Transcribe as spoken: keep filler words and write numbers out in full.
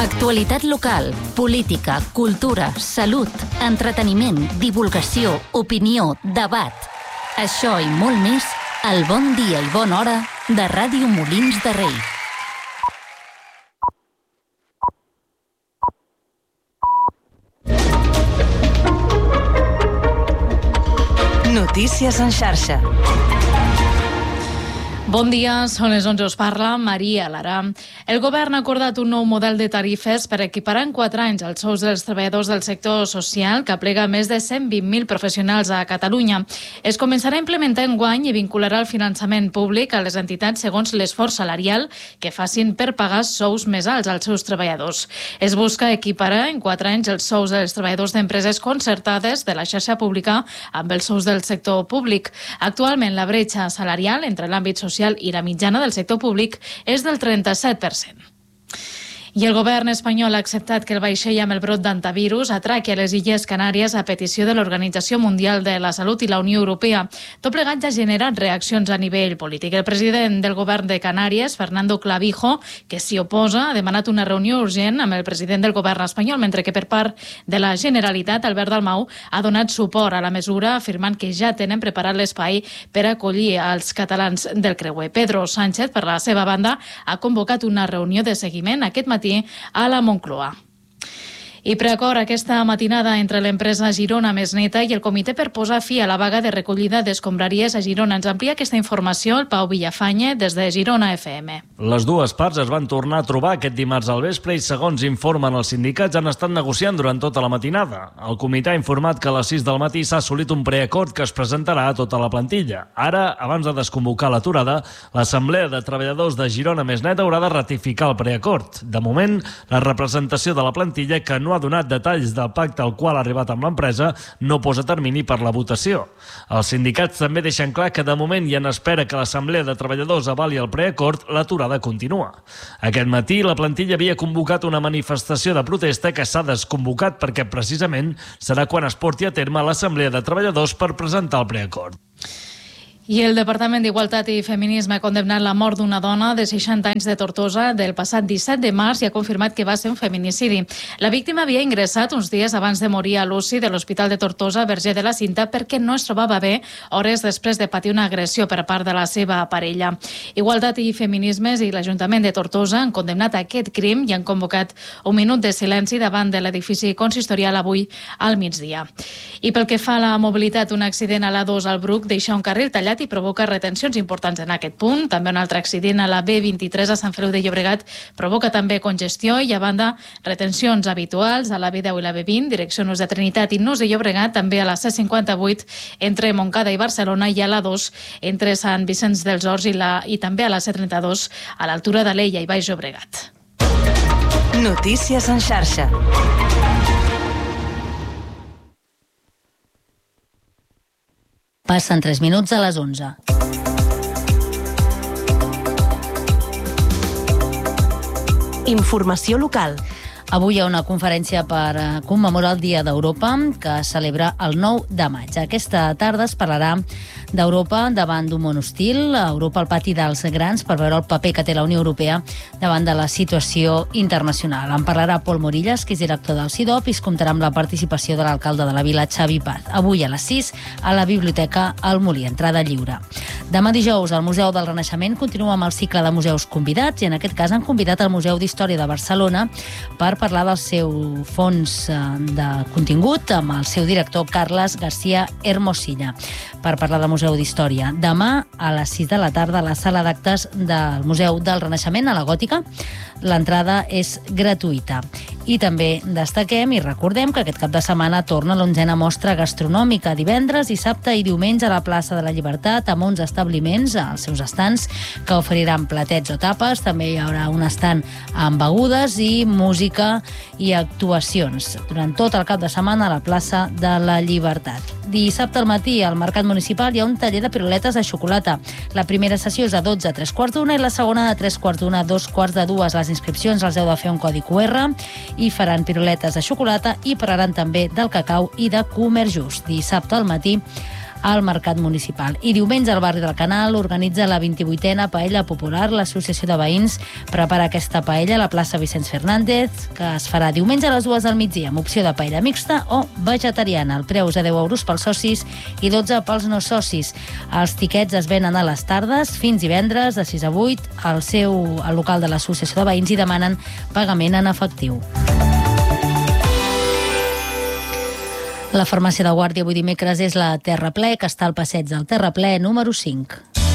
Actualitat local, política, cultura, salut, entreteniment, divulgació, opinió, debat. Això i molt més al Bon Dia i Bona Hora de Ràdio Molins de Rei. Notícies en xarxa. Bon dia, són les onze, us parla Maria Lara. El govern ha acordat un nou model de tarifes per equiparar en quatre anys els sous dels treballadors del sector social, que aplega més de cent vint mil professionals a Catalunya. Es començarà a implementar enguany i vincularà el finançament públic a les entitats segons l'esforç salarial que facin per pagar sous més alts als seus treballadors. Es busca equiparar en quatre anys els sous dels treballadors d'empreses concertades de la xarxa pública amb els sous del sector públic. Actualment, la bretxa salarial entre l'àmbit social i la mitjana del sector públic és del trenta-set per cent. I el govern espanyol ha acceptat que el vaixell amb el brot d'antivirus atraqui a les Illes Canàries a petició de l'Organització Mundial de la Salut i la Unió Europea. Tot plegat ja ha generat reaccions a nivell polític. El president del govern de Canàries, Fernando Clavijo, que s'hi oposa, ha demanat una reunió urgent amb el president del govern espanyol, mentre que per part de la Generalitat, Albert Dalmau, ha donat suport a la mesura, afirmant que ja tenen preparat l'espai per acollir els catalans del creuer. Pedro Sánchez, per la seva banda, ha convocat una reunió de seguiment aquest matí a la Moncloa. I preacord aquesta matinada entre l'empresa Girona Més Neta i el comitè per posar fi a la vaga de recollida d'escombraries a Girona. Ens amplia aquesta informació el Pau Villafanya des de Girona F M. Les dues parts es van tornar a trobar aquest dimarts al vespre i, segons informen els sindicats, han estat negociant durant tota la matinada. El comitè ha informat que a les sis del matí s'ha assolit un preacord que es presentarà a tota la plantilla. Ara, abans de desconvocar l'aturada, l'Assemblea de Treballadors de Girona Més Neta haurà de ratificar el preacord. De moment, la representació de la plantilla, que no ha donat detalls del pacte al qual ha arribat amb l'empresa, no posa termini per la votació. Els sindicats també deixen clar que de moment i en espera que l'Assemblea de Treballadors avali el preacord, l'aturada continua. Aquest matí la plantilla havia convocat una manifestació de protesta que s'ha desconvocat perquè precisament serà quan es porti a terme l'Assemblea de Treballadors per presentar el preacord. I el Departament d'Igualtat i Feminisme ha condemnat la mort d'una dona de seixanta anys de Tortosa del passat disset de març i ha confirmat que va ser un feminicidi. La víctima havia ingressat uns dies abans de morir a l'U C I de l'Hospital de Tortosa, Verger de la Cinta, perquè no es trobava bé hores després de patir una agressió per part de la seva parella. Igualtat i Feminismes i l'Ajuntament de Tortosa han condemnat aquest crim i han convocat un minut de silenci davant de l'edifici consistorial avui al migdia. I pel que fa a la mobilitat, un accident a l'A dos al Bruc deixa un carril tallat i provoca retencions importants en aquest punt. També un altre accident a la B vint-i-tres a Sant Feliu de Llobregat provoca també congestió i, a banda, retencions habituals a la B deu i la B vint, direcció Nus de Trinitat i Nus de Llobregat, també a la C cinquanta-vuit entre Montcada i Barcelona i a la dos entre Sant Vicenç dels Horts i, la, i també a la C trenta-dos a l'altura de l'Ella i Baix Llobregat. Notícies en xarxa. Passen tres minuts a les onze. Informació local. Avui hi ha una conferència per commemorar el Dia d'Europa que es celebra el nou de maig. Aquesta tarda es parlarà d'Europa davant d'un món hostil, Europa al pati dels grans, per veure el paper que té la Unió Europea davant de la situació internacional. En parlarà Pol Morillas, que és director del CIDOP, i es comptarà amb la participació de l'alcalde de la vila, Xavi Paz. Avui a les sis a la Biblioteca El Molí, entrada lliure. Demà dijous al Museu del Renaixement continua amb el cicle de museus convidats i en aquest cas han convidat el Museu d'Història de Barcelona per parlar del seu fons de contingut amb el seu director Carles García Hermosilla, per parlar del Museu d'Història. Demà a les sis de la tarda a la sala d'actes del Museu del Renaixement a la Gòtica. L'entrada és gratuïta. I també destaquem i recordem que aquest cap de setmana torna l'onzena mostra gastronòmica, divendres, dissabte i diumenge a la plaça de la Llibertat, amb uns establiments als seus estants que oferiran platets o tapes. També hi haurà un estand amb begudes i música i actuacions durant tot el cap de setmana a la plaça de la Llibertat. Dissabte al matí al Mercat Municipal hi ha un taller de piruletes de xocolata. La primera sessió és a dotze a tres quarts d'una i la segona de tres quarts d'una a dos quarts de dues. Les inscripcions els heu de fer un codi Q R i faran piruletes de xocolata i parlaran també del cacau i de comerç just. Dissabte al matí al mercat municipal. I diumenge al barri del Canal organitza la vint-i-vuitena Paella Popular. L'Associació de Veïns prepara aquesta paella a la plaça Vicenç Fernández, que es farà diumenge a les dues del migdia, amb opció de paella mixta o vegetariana. El preu és de deu euros pels socis i dotze pels no socis. Els tiquets es venen a les tardes fins divendres de sis a vuit al seu al local de l'Associació de Veïns i demanen pagament en efectiu. La farmàcia de Guàrdia avui dimecres és la Terraplè, que està al passeig del Terraplè número cinc.